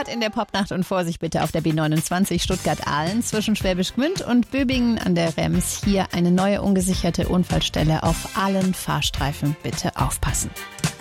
Fahrt in der Popnacht und Vorsicht bitte auf der B29 Stuttgart-Ahlen zwischen Schwäbisch Gmünd und Böbingen an der Rems. Hier eine neue ungesicherte Unfallstelle auf allen Fahrstreifen. Bitte aufpassen.